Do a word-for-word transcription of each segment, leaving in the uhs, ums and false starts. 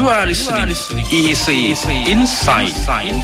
You are listening อี ซี Insight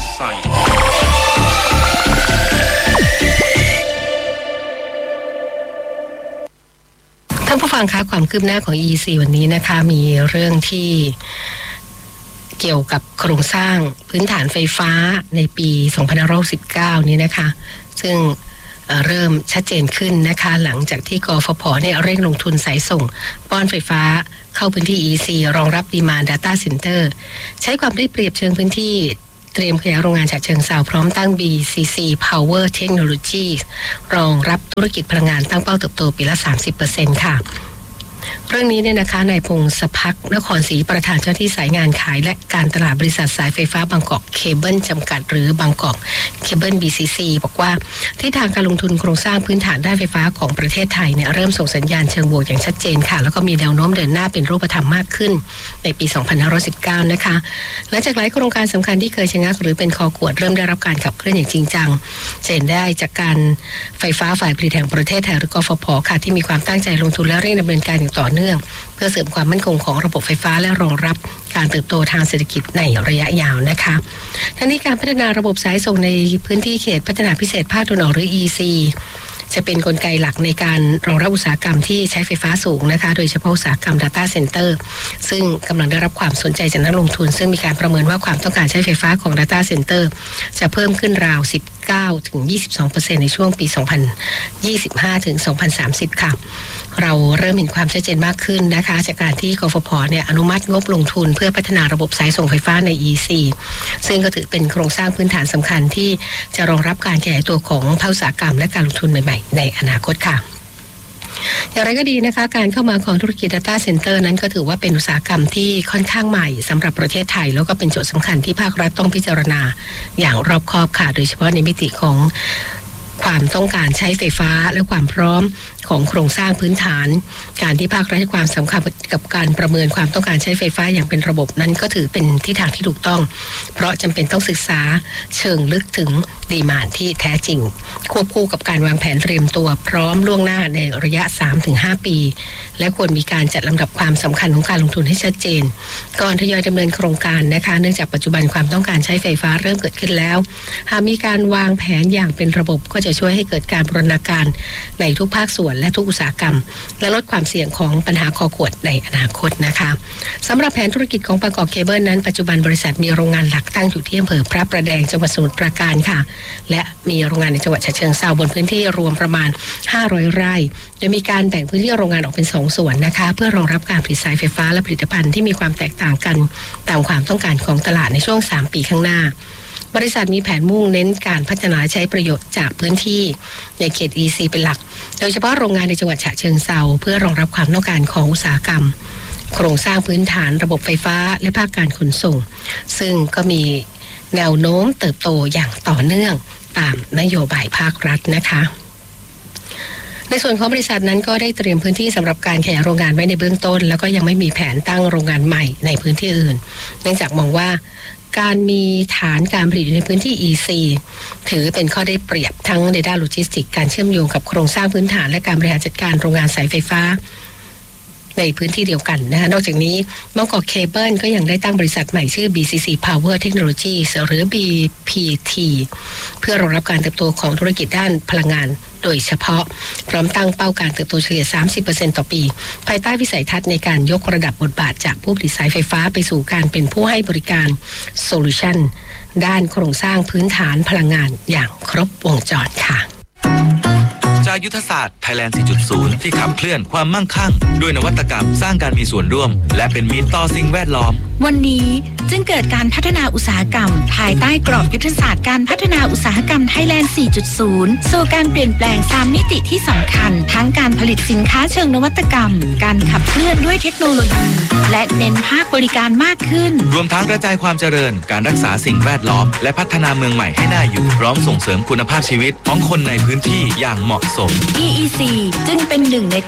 ท่านผู้ฟังคะความคืบหน้าของ อี ซี วันนี้นะคะมีเรื่องที่เกี่ยวกับโครงสร้างพื้นฐานไฟฟ้าในปีสองพันห้าร้อยสิบเก้านี้นะคะซึ่งเริ่มชัดเจนขึ้นนะคะหลังจากที่กฟผเนี่ยเร่งลงทุนสายส่งป้อนไฟฟ้าเข้าพื้นที่ อี ซี รองรับ Demand Data Center ใช้ความได้เปรียบเชิงพื้นที่เตรียมขยายโรงงานฉะเชิงเทราพร้อมตั้ง บี ซี ซี Power Technology รองรับธุรกิจพลังงานตั้งเป้าเติบโตปีละ สามสิบเปอร์เซ็นต์ ค่ะเรื่องนี้เนี่ยนะคะนายพงศพักนครศรีประธานเจ้าหน้าที่สายงานขายและการตลาดบริษัทสายไฟฟ้าบางกอกเคเบิลจำกัดหรือบางกอกเคเบิล บี ซี ซี บอกว่าที่ทางการลงทุนโครงสร้างพื้นฐานด้านไฟฟ้าของประเทศไทยเนี่ยเริ่มส่งสัญญาณเชิงบวกอย่างชัดเจนค่ะแล้วก็มีแนวโน้มเดินหน้าเป็นรูปธรรมมากขึ้นในปีสองพันห้าร้อยสิบเก้านะคะหลังจากหลายโครงการสำคัญที่เคยชะงักหรือเป็นคอขวดเริ่มได้รับการขับเคลื่อนอย่างจริงจังจะเห็นได้จากการไฟฟ้าฝ่ายผลิตแห่งประเทศไทยหรือกฟผค่ะที่มีความตั้งใจลงทุนและเร่งดำเนินการอย่างต่อเนื่องเพื่อเสริมความมั่นคงของระบบไฟฟ้าและรองรับการเติบโตทางเศรษฐกิจในระยะยาวนะคะทั้งนี้การพัฒนาระบบสายส่งในพื้นที่เขตพัฒนาพิเศษภาคตะวันออกหรือ อี ซี จะเป็นกลไกหลักในการรองรับอุตสาหกรรมที่ใช้ไฟฟ้าสูงนะคะโดยเฉพาะอุตสาหกรรม Data Center ซึ่งกำลังได้รับความสนใจจากนักลงทุนซึ่งมีการประเมินว่าความต้องการใช้ไฟฟ้าของ Data Center จะเพิ่มขึ้นราว สิบเก้าถึงยี่สิบสองเปอร์เซ็นต์ ในช่วงปี สองพันยี่สิบห้าถึงสองพันสามสิบ ค่ะเราเริ่มเห็นความชัดเจนมากขึ้นนะคะจากการที่กฟผเนี่ยอนุมัติงบลงทุนเพื่อพัฒนาระบบสายส่งไฟฟ้าใน อี ซี ซึ่งก็ถือเป็นโครงสร้างพื้นฐานสำคัญที่จะรองรับการขยายตัวของภาคอุตสาหกรรมและการลงทุนใหม่ๆในอนาคตค่ะอย่างไรก็ดีนะคะการเข้ามาของธุรกิจ Data Center นั้นก็ถือว่าเป็นอุตสาหกรรมที่ค่อนข้างใหม่สำหรับประเทศไทยแล้วก็เป็นโจทย์สำคัญที่ภาครัฐต้องพิจารณาอย่างรอบคอบค่ะโดยเฉพาะในมิติของความต้องการใช้ไฟฟ้าและความพร้อมของโครงสร้างพื้นฐานการที่ภาครัฐให้ความสำคัญกับการประเมินความต้องการใช้ไฟฟ้าอย่างเป็นระบบนั้นก็ถือเป็นทิศทางที่ถูกต้องเพราะจำเป็นต้องศึกษาเชิงลึกถึงดีมานด์ที่แท้จริงควบคู่กับการวางแผนเตรียมตัวพร้อมล่วงหน้าในระยะ สามถึงห้า ปีและควรมีการจัดลำดับความสำคัญของการลงทุนให้ชัดเจนก่อนทยอยดำเนินโครงการนะคะเนื่องจากปัจจุบันความต้องการใช้ไฟฟ้าเริ่มเกิดขึ้นแล้วหากมีการวางแผนอย่างเป็นระบบก็จะช่วยให้เกิดการบูรณาการในทุกภาคส่วนและทุกอุตสาหกรรมและลดความเสี่ยงของปัญหาคอขวดในอนาคตนะคะสำหรับแผนธุรกิจของบางกอกเคเบิลนั้นปัจจุบันบริษัทมีโรงงานหลักตั้งอยู่ที่อำเภอพระประแดงจังหวัดสมุทรปราการค่ะและมีโรงงานในจังหวัดฉะเชิงเทราบนพื้นที่รวมประมาณห้าร้อยไร่โดยมีการแบ่งพื้นที่โรงงานออกเป็นสองส่วนนะคะเพื่อรองรับการผลิตสายไฟฟ้าและผลิตภัณฑ์ที่มีความแตกต่างกันตามความต้องการของตลาดในช่วงสามปีข้างหน้าบริษัทมีแผนมุ่งเน้นการพัฒนาใช้ประโยชน์จากพื้นที่ในเขต อี ซี เป็นหลักโดยเฉพาะโรงงานในจังหวัดฉะเชิงเทราเพื่อรองรับความต้องการของอุตสาหกรรมโครงสร้างพื้นฐานระบบไฟฟ้าและภาคการขนส่งซึ่งก็มีแนวโน้มเติบโตอย่างต่อเนื่องตามนโยบายภาครัฐนะคะในส่วนของบริษัทนั้นก็ได้เตรียมพื้นที่สำหรับการขยายโรงงานไว้ในเบื้องต้นแล้วก็ยังไม่มีแผนตั้งโรงงานใหม่ในพื้นที่อื่นเนื่องจากมองว่าการมีฐานการผลิตในพื้นที่ อี ซี ถือเป็นข้อได้เปรียบทั้ง Data Logistics การเชื่อมโยงกับโครงสร้างพื้นฐานและการบริหารจัดการโรงงานสายไฟฟ้าในพื้นที่เดียวกันนะคะนอกจากนี้บางกอกเคเบิลก็ยังได้ตั้งบริษัทใหม่ชื่อ บี ซี ซี Power Technology หรือ บี พี ที เพื่อรองรับการเติบโตของธุรกิจด้านพลังงานโดยเฉพาะพร้อมตั้งเป้าการเติบโตเฉลี่ย สามสิบเปอร์เซ็นต์ ต่อปีภายใต้วิสัยทัศน์ในการยกระดับบทบาทจากผู้ผลิตสายไฟฟ้าไปสู่การเป็นผู้ให้บริการโซลูชันด้านโครงสร้างพื้นฐานพลังงานอย่างครบวงจรค่ะจากยุทธศาสตร์ Thailand สี่จุดศูนย์ ที่ขับเคลื่อนความมั่งคั่งด้วยนวัตกรรมสร้างการมีส่วนร่วมและเป็นมิตรต่อสิ่งแวดล้อมวันนี้จึงเกิดการพัฒนาอุตสาหกรรมภายใต้กรอบยุทธศาสตร์การพัฒนาอุตสาหกรรม Thailand สี่จุดศูนย์ สู่การเปลี่ยนแปลงสามมิติที่สำคัญทั้งการผลิตสินค้าเชิงนวัตกรรมการขับเคลื่อนด้วยเทคโนโลยีและเน้นภาคบริการมากขึ้นรวมทั้งกระจายความเจริญการรักษาสิ่งแวดล้อมและพัฒนาเมืองใหม่ให้น่าอยู่พร้อมส่งเสริมคุณภาพชีวิตของคนในพื้นที่อย่างเหมาะสมอี อี ซี จึงเป็นหนึ่งใน